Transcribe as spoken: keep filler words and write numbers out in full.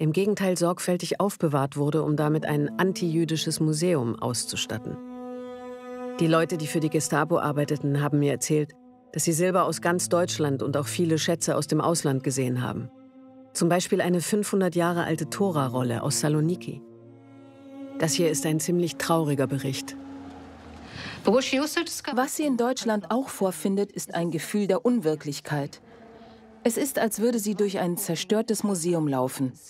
im Gegenteil sorgfältig aufbewahrt wurde, um damit ein antijüdisches Museum auszustatten. Die Leute, die für die Gestapo arbeiteten, haben mir erzählt, dass sie Silber aus ganz Deutschland und auch viele Schätze aus dem Ausland gesehen haben. Zum Beispiel eine fünfhundert Jahre alte Tora-Rolle aus Saloniki. Das hier ist ein ziemlich trauriger Bericht. Was sie in Deutschland auch vorfindet, ist ein Gefühl der Unwirklichkeit. Es ist, als würde sie durch ein zerstörtes Museum laufen.